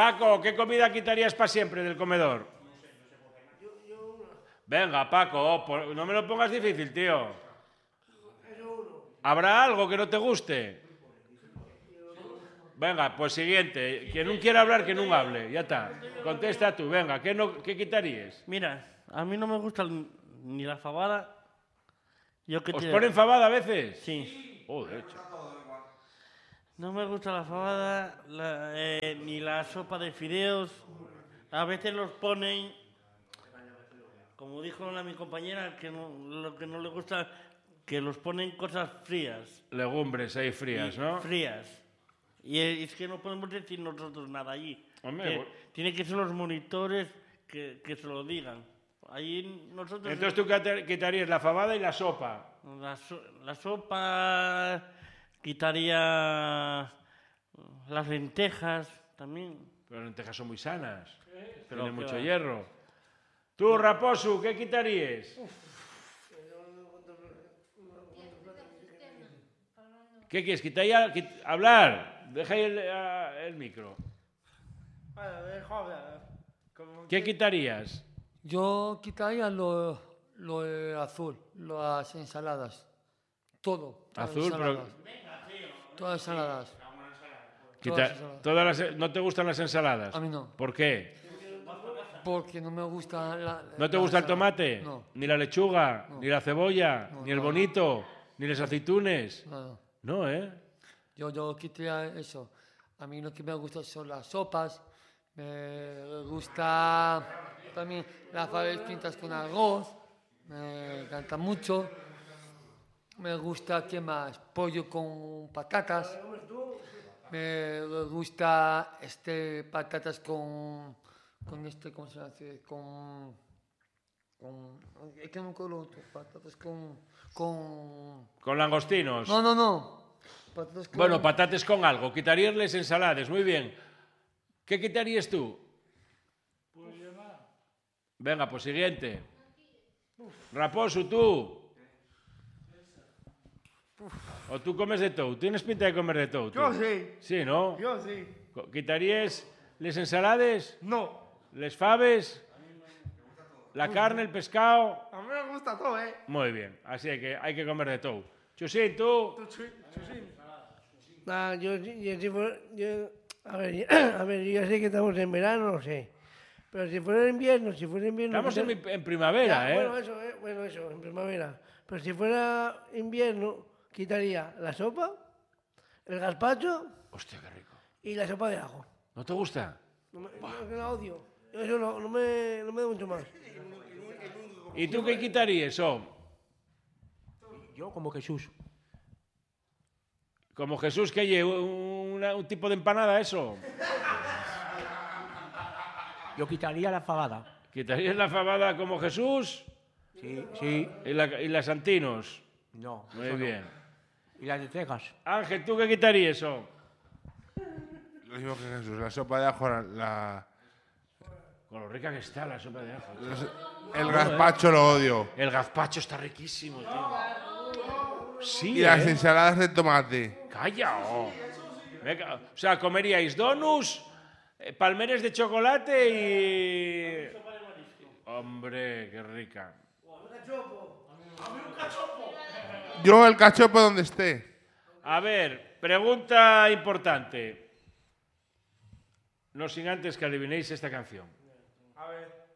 Paco, ¿qué comida quitarías para siempre del comedor? Venga, Paco, no me lo pongas difícil, tío. ¿Habrá algo que no te guste? Venga, pues siguiente. Quien no quiera hablar, que no hable. Ya está. Contesta tú, venga, ¿qué quitarías? Mira, a mí no me gusta ni la fabada. ¿Os ponen fabada a veces? Sí. Joder, no me gusta la fabada, ni la sopa de fideos. A veces los ponen, como dijo mi compañera, lo que no le gusta, que los ponen cosas frías. Legumbres ahí frías, ¿no? Frías. Y es que no podemos decir nosotros nada allí. Tiene que ser los monitores que se lo digan. Allí nosotros... Entonces tú quitarías la fabada y la sopa. La sopa, quitaría las lentejas también. Pero las lentejas son muy sanas. Tienen mucho hierro. Tú, Raposo, ¿qué quitarías? ¿Qué quieres? ¿Quitar ya? ¿Hablar? Deja ahí el micro. ¿Qué quitarías? Yo quitaría lo azul, las ensaladas. Todo. Azul, pero... Todas ensaladas. ¿No te gustan las ensaladas? A mí no. ¿Por qué? Porque no me gusta ¿No te gusta el tomate? No. ¿Ni la lechuga? No. ¿Ni la cebolla? No, ¿Ni el no. bonito? ¿Ni las aceitunes? No. No, ¿eh? Yo quitaría eso. A mí lo que me gusta son las sopas. Me gusta también las faves pintas con arroz. Me encanta mucho. Me gusta, ¿qué más? Pollo con patatas. Me gusta patatas con ¿cómo se hace? Es que no colo patatas ¿Con langostinos? No. Bueno, patatas con algo. Quitarías ensaladas, muy bien. ¿Qué quitarías tú? Venga, pues siguiente. Raposo, tú. ¿O tú comes de todo? ¿Tienes pinta de comer de todo? Yo sí. Sí, ¿no? Yo sí. ¿Quitarías las ensaladas? No. ¿Les faves? ¿La carne, el pescado? A mí me gusta todo, ¿eh? Muy bien, así que hay que comer de todo. Chusín, tú. A ver, yo sé que estamos en verano, no sé. Pero si fuera invierno... Estamos en primavera, ya, ¿eh? Bueno, eso, en primavera. Pero si fuera invierno, quitaría la sopa, el gazpacho... Hostia, qué rico. Y la sopa de ajo. ¿No te gusta? No, que la odio. Eso no me da mucho más. ¿Y tú qué quitarías, Yo como Jesús. Como Jesús, que lleva un tipo de empanada, eso. Yo quitaría la fabada. ¿Quitarías la fabada como Jesús? Sí. ¿Y las santinos? No. Muy bien. ¿Y las lentejas? Ángel, ¿tú qué quitarías, Lo mismo que Jesús, la sopa de ajo, Con lo rica que está la sopa de ajo. El gazpacho lo odio. El gazpacho está riquísimo, tío. Sí, Y las ensaladas de tomate. ¡Calla! Venga, o sea, comeríais donuts, palmeres de chocolate y... Hombre, qué rica. Yo el cachopo donde esté. A ver, pregunta importante. No sin antes que adivinéis esta canción. A ver.